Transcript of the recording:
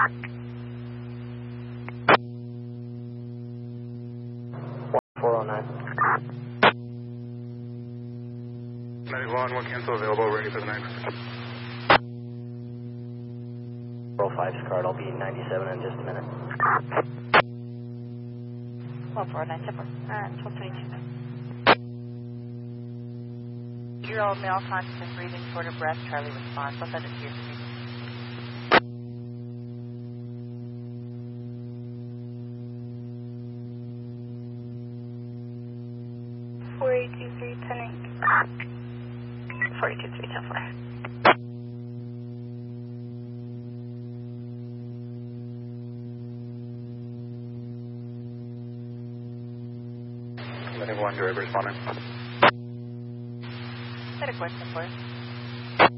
409. 91, one cancel available, ready for the next. 405's card, I'll be 97 in just a minute. 449, 1222. 8-year-old male conscious and breathing, short of breath, Charlie responds. I'll send it to your screen. One driver responding. I had a question for you.